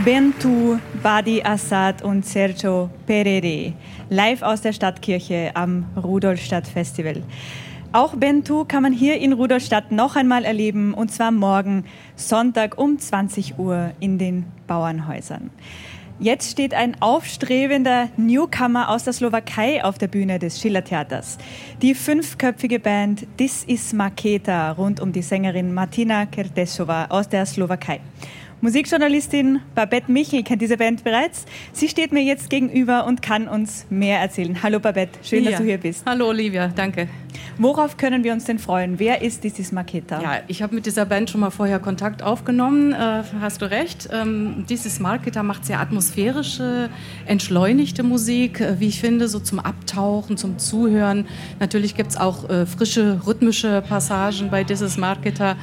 Bentu, Badi Assad und Sergio Perere, live aus der Stadtkirche am Rudolstadt-Festival. Auch Bentu kann man hier in Rudolstadt noch einmal erleben, und zwar morgen Sonntag um 20 Uhr in den Bauernhäusern. Jetzt steht ein aufstrebender Newcomer aus der Slowakei auf der Bühne des Schillertheaters. Die 5-köpfige Band This is Markéta rund um die Sängerin Martina Kertészová aus der Slowakei. Musikjournalistin Babette Michel kennt diese Band bereits. Sie steht mir jetzt gegenüber und kann uns mehr erzählen. Hallo Babette, schön, dass du hier bist. Hallo Olivia, danke. Worauf können wir uns denn freuen? Wer ist This is Markéta? Ja, ich habe mit dieser Band schon mal vorher Kontakt aufgenommen, hast du recht. This is Markéta macht sehr atmosphärische, entschleunigte Musik, wie ich finde, so zum Abtauchen, zum Zuhören. Natürlich gibt es auch frische, rhythmische Passagen bei This is Markéta.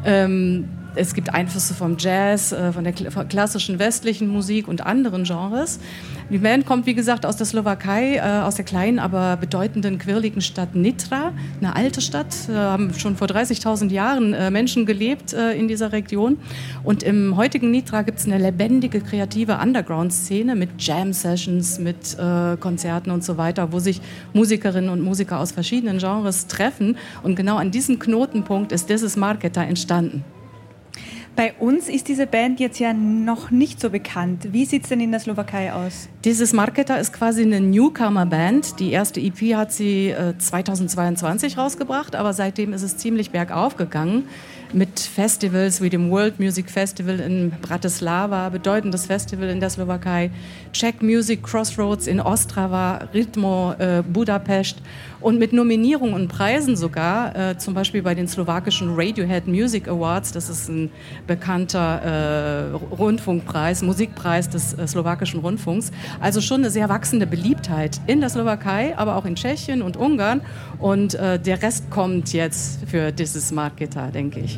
Es gibt Einflüsse vom Jazz, von der klassischen westlichen Musik und anderen Genres. Die Band kommt, wie gesagt, aus der Slowakei, aus der kleinen, aber bedeutenden, quirligen Stadt Nitra, eine alte Stadt. Haben schon vor 30.000 Jahren Menschen gelebt in dieser Region. Und im heutigen Nitra gibt es eine lebendige, kreative Underground-Szene mit Jam-Sessions, mit Konzerten und so weiter, wo sich Musikerinnen und Musiker aus verschiedenen Genres treffen. Und genau an diesem Knotenpunkt ist This is Markéta entstanden. Bei uns ist diese Band jetzt ja noch nicht so bekannt. Wie sieht es denn in der Slowakei aus? This is Markéta ist quasi eine Newcomer-Band. Die erste EP hat sie 2022 rausgebracht, aber seitdem ist es ziemlich bergauf gegangen. Mit Festivals wie dem World Music Festival in Bratislava, bedeutendes Festival in der Slowakei, Czech Music Crossroads in Ostrava, Rytmo Budapest und mit Nominierungen und Preisen sogar, zum Beispiel bei den slowakischen Radiohead Music Awards, das ist ein bekannter Rundfunkpreis, Musikpreis des slowakischen Rundfunks. Also schon eine sehr wachsende Beliebtheit in der Slowakei, aber auch in Tschechien und Ungarn. Und der Rest kommt jetzt für This is Markéta, denke ich.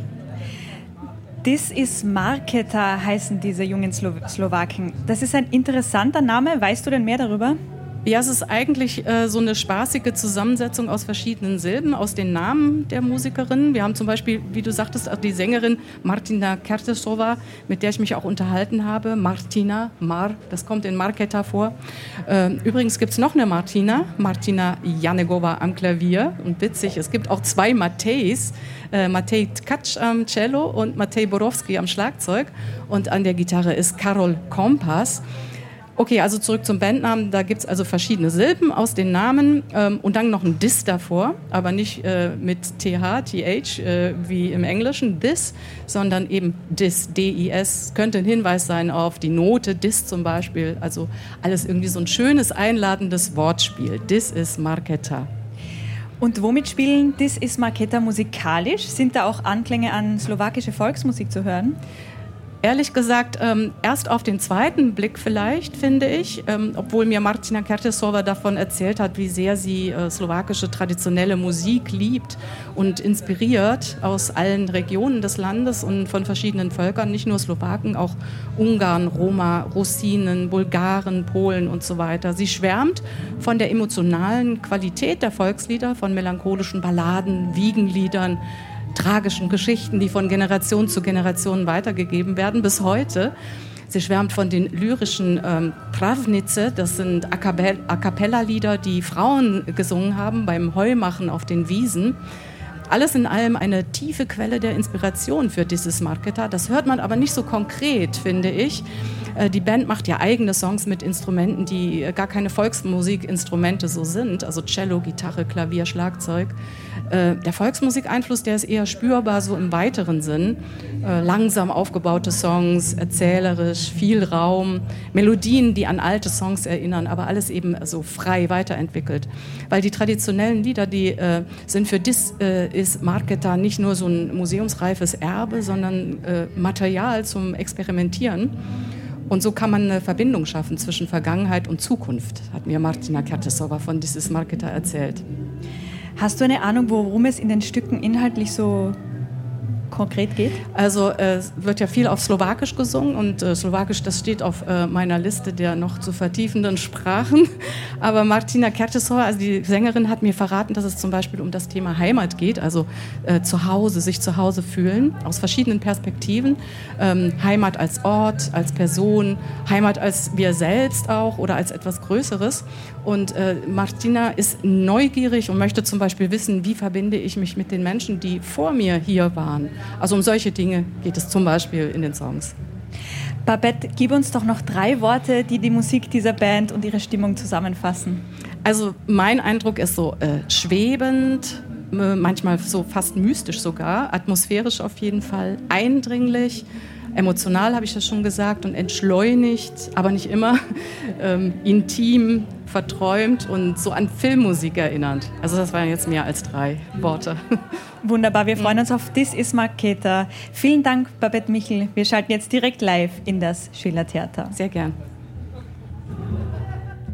This is Markéta heißen diese jungen Slowaken. Das ist ein interessanter Name. Weißt du denn mehr darüber? Ja, es ist eigentlich so eine spaßige Zusammensetzung aus verschiedenen Silben, aus den Namen der Musikerinnen. Wir haben zum Beispiel, wie du sagtest, auch die Sängerin Martina Kertészová, mit der ich mich auch unterhalten habe. Martina, das kommt in Markéta vor. Übrigens gibt es noch eine Martina Janegova am Klavier. Und witzig, es gibt auch 2 Matejs, Matej Tkac am Cello und Matej Borowski am Schlagzeug. Und an der Gitarre ist Karol Kompas. Okay, also zurück zum Bandnamen. Da gibt es also verschiedene Silben aus den Namen und dann noch ein Dis davor, aber nicht mit TH, wie im Englischen, Dis, sondern eben Dis, D-I-S. Könnte ein Hinweis sein auf die Note, Dis zum Beispiel. Also alles irgendwie so ein schönes, einladendes Wortspiel. This is Markéta. Und womit spielen This is Markéta musikalisch? Sind da auch Anklänge an slowakische Volksmusik zu hören? Ehrlich gesagt, erst auf den zweiten Blick vielleicht, finde ich, obwohl mir Martina Kertészová davon erzählt hat, wie sehr sie slowakische traditionelle Musik liebt und inspiriert aus allen Regionen des Landes und von verschiedenen Völkern, nicht nur Slowaken, auch Ungarn, Roma, Russinen, Bulgaren, Polen und so weiter. Sie schwärmt von der emotionalen Qualität der Volkslieder, von melancholischen Balladen, Wiegenliedern, tragischen Geschichten, die von Generation zu Generation weitergegeben werden, bis heute. Sie schwärmt von den lyrischen Travnice, das sind A-cappella-Lieder, die Frauen gesungen haben beim Heumachen auf den Wiesen. Alles in allem eine tiefe Quelle der Inspiration für This is Markéta. Das hört man aber nicht so konkret, finde ich. Die Band macht ja eigene Songs mit Instrumenten, die gar keine Volksmusikinstrumente so sind, also Cello, Gitarre, Klavier, Schlagzeug. Der Volksmusikeinfluss, der ist eher spürbar so im weiteren Sinn. Langsam aufgebaute Songs, erzählerisch, viel Raum, Melodien, die an alte Songs erinnern, aber alles eben so frei weiterentwickelt. Weil die traditionellen Lieder, die sind für This is Markéta nicht nur so ein museumsreifes Erbe, sondern Material zum Experimentieren. Und so kann man eine Verbindung schaffen zwischen Vergangenheit und Zukunft, hat mir Martina Kertészová von This is Markéta erzählt. Hast du eine Ahnung, worum es in den Stücken inhaltlich so konkret geht? Also es wird ja viel auf Slowakisch gesungen und Slowakisch, das steht auf meiner Liste der noch zu vertiefenden Sprachen. Aber Martina Kertesova, also die Sängerin, hat mir verraten, dass es zum Beispiel um das Thema Heimat geht, also sich zu Hause fühlen, aus verschiedenen Perspektiven. Heimat als Ort, als Person, Heimat als wir selbst auch oder als etwas Größeres. Und Martina ist neugierig und möchte zum Beispiel wissen, wie verbinde ich mich mit den Menschen, die vor mir hier waren. Also um solche Dinge geht es zum Beispiel in den Songs. Babette, gib uns doch noch 3 Worte, die die Musik dieser Band und ihre Stimmung zusammenfassen. Also mein Eindruck ist so schwebend, manchmal so fast mystisch sogar, atmosphärisch auf jeden Fall, eindringlich, emotional habe ich das schon gesagt und entschleunigt, aber nicht immer, intim, verträumt und so an Filmmusik erinnernd. Also das waren jetzt mehr als 3 Worte. Wunderbar, wir freuen uns auf This is Marketa. Vielen Dank, Babette Michel. Wir schalten jetzt direkt live in das Schillertheater. Sehr gern.